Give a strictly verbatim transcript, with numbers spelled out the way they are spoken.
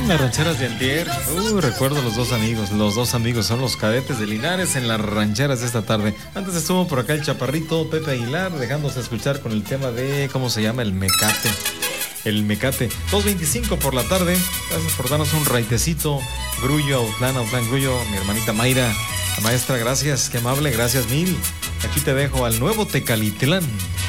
las rancheras de antier. Uh, recuerdo los dos amigos. Los dos amigos son los Cadetes de Linares en las rancheras de esta tarde. Antes estuvo por acá el chaparrito Pepe Aguilar, dejándose escuchar con el tema de, ¿cómo se llama? El mecate. El mecate. dos veinticinco por la tarde. Gracias por darnos un raitecito. Grullo, Autlán, Autlán, Grullo. Mi hermanita Mayra, la maestra, gracias. Qué amable, gracias mil. Aquí te dejo al nuevo Tecalitlán.